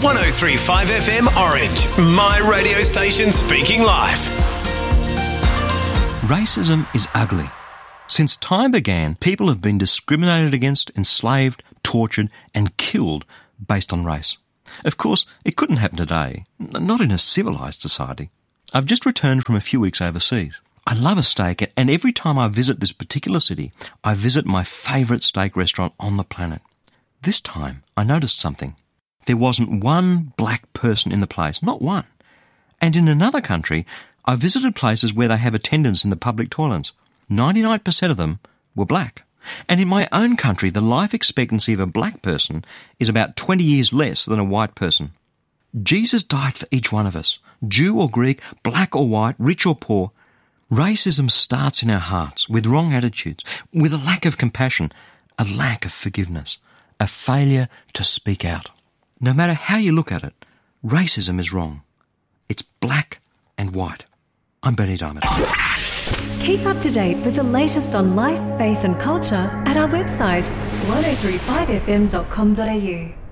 103.5 FM Orange, my radio station speaking live. Racism is ugly. Since time began, people have been discriminated against, enslaved, tortured and killed based on race. Of course, it couldn't happen today, not in a civilised society. I've just returned from a few weeks overseas. I love a steak, and every time I visit this particular city, I visit my favourite steak restaurant on the planet. This time, I noticed something. There wasn't one black person in the place, not one. And in another country, I visited places where they have attendants in the public toilets. 99% of them were black. And in my own country, the life expectancy of a black person is about 20 years less than a white person. Jesus died for each one of us, Jew or Greek, black or white, rich or poor. Racism starts in our hearts with wrong attitudes, with a lack of compassion, a lack of forgiveness, a failure to speak out. No matter how you look at it, racism is wrong. It's black and white. I'm Bernie Diamond. Keep up to date with the latest on life, faith and culture at our website 1035fm.com.au.